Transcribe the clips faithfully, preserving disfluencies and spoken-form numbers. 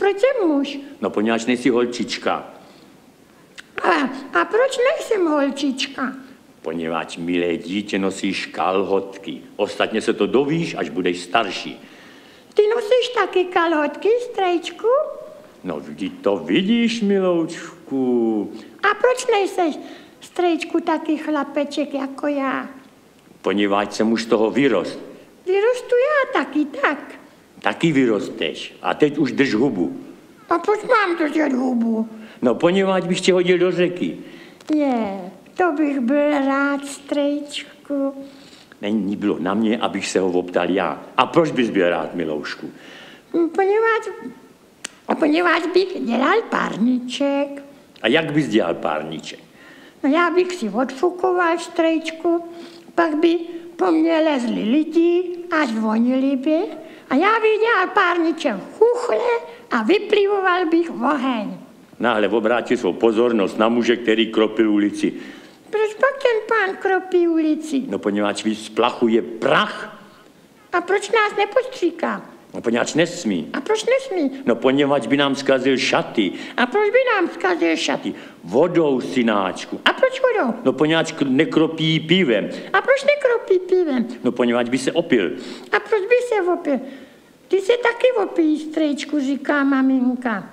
proč jsem muž? No poněvadž nejsi holčička. A, a proč nejsem holčička? Poněvadž, milé dítě, nosíš kalhotky. Ostatně se to dovíš, až budeš starší. Ty nosíš taky kalhotky, strejčku? No vždyť to vidíš, miloučku. A proč nejseš, strejčku, taky chlapeček jako já? Poněvadž jsem už z toho vyrost. Vyrostu já taky tak. Taky vyrosteš. A teď už drž hubu. A proč mám držet hubu? No poněvadž bych tě hodil do řeky. Je, to bych byl rád, strejčku. Není bylo na mě, abych se ho optal já. A proč bys byl rád, miloušku? Poněvadž, poněvadž bych dělal párníček. A jak bys dělal párníček? No já bych si odfukoval, strejčku, pak by po mně lezli lidi a zvonili by. A já bych dělal párníček chuchle a vyplivoval bych oheň. Náhle obrátil svou pozornost na muže, který kropil ulici. Proč pak ten pán kropí ulici? No poněvadž víc splachuje prach. A proč nás nepostříká? No poněvadž nesmí. A proč nesmí? No poněvadž by nám zkazil šaty. A proč by nám zkazil šaty? Vodou, synáčku. A proč vodou? No poněvadž nekropí pivem. A proč nekropí pivem? No poněvadž by se opil. A proč by se opil? Ty se taky opíš, strejčku, říká maminka.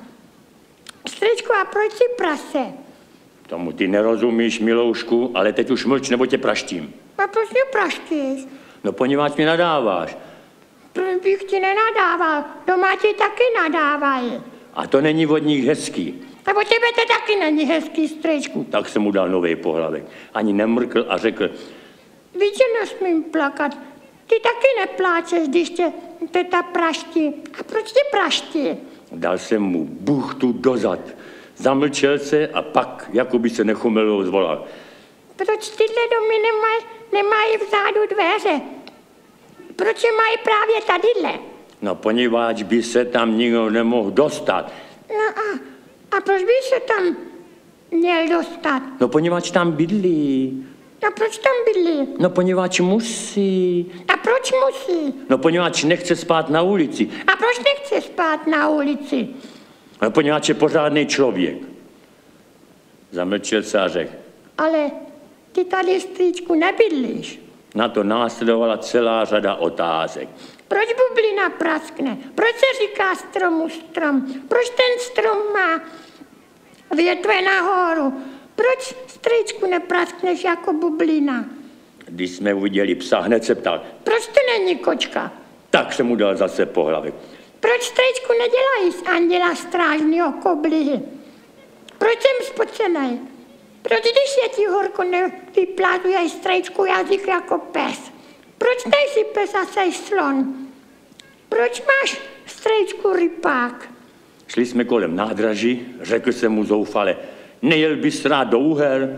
Strejčku, a proč si prase? Tomu ty nerozumíš, miloušku, ale teď už mlč, nebo tě praštím. A proč mě praštíš? No poněvadž mě nadáváš. Proč bych ti nenadával? Doma ti taky nadávají. A to není od nich hezký. A o tebe to taky není hezký, strejčku. Tak jsem mu dal nový pohlavek. Ani nemrkl a řekl, Víš, že nesmím plakat. Ty taky nepláčeš, když tě teta praští. A proč tě praští? dal jsem mu buchtu dozad. Zamlčel se a pak, jako by se nechomelo, zvolal. Proč tyhle domy nemají, nemají vzadu dveře? Proč je mají právě tadyhle? No poněvadž by se tam nikdo nemohl dostat. No a, a proč by se tam měl dostat? No poněvadž tam bydlí. A proč tam bydlí? No poněvadž musí. A proč musí? No poněvadž nechce spát na ulici. A proč nechce spát na ulici? No poněvadž je pořádný člověk. Zamlčel se a řekl. Ale ty tady, strýčku, nebydlíš. Na to následovala celá řada otázek. Proč bublina praskne? Proč se říká stromu strom? Proč ten strom má větve nahoru? Proč, strýčku, nepraskneš jako bublina? Když jsme uviděli psa, hned se ptal. Proč to není kočka? Tak jsem mu dal zase pohlavek. Proč, strýčku, nedělají z anděla strážného koblihy? Proč jsem spocenej? Proč, když je ti horko, nevyplázuješ, strýčku, jazyk jako pes? Proč nejsi pes a seš slon? Proč máš, strýčku, rypák? Šli jsme kolem nádraží, řekl jsem mu zoufale, nejel bys rád do Uher?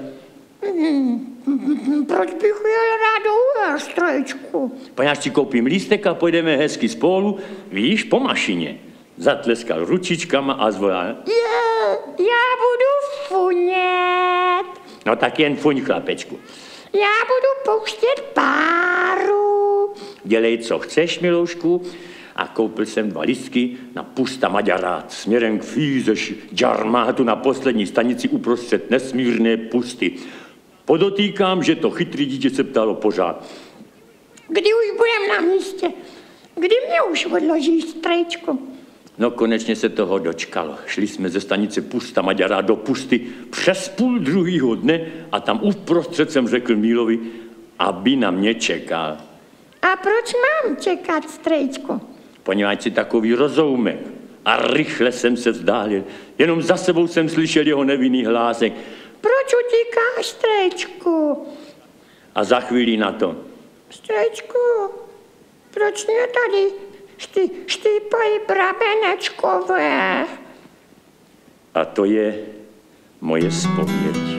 Hmm, proč bych jel rád do Uher, strýčku? Poněvadž si koupím lístek a pojedeme hezky spolu, víš, po mašině. Zatleskal ručičkama a zvolal. Je, já budu funět. No tak jen fuň, chlapečku. Já budu pouštět páru. Dělej, co chceš, miloušku. A koupil jsem dva lístky na Pusta Maďarát směrem k Fízeš Džarmátu na poslední stanici uprostřed nesmírné pusty. Podotýkám, že to chytrý dítě se ptalo pořád. Kdy už budem na místě? Kdy mě už odložíš, strýčku? No konečně se toho dočkalo. Šli jsme ze stanice Pusta Maďarát do pusty přes půl druhýho dne a tam uprostřed jsem řekl Mílovi, aby na mě čekal. A proč mám čekat, strýčku? Poněvadž si takový rozoumek. A rychle jsem se vzdálil. Jenom za sebou jsem slyšel jeho nevinný hlásek. Proč utíkáš, strýčku? A za chvíli na to. Strýčku, proč mě tady štý, štípají brabenečkové? A to je moje zpověď.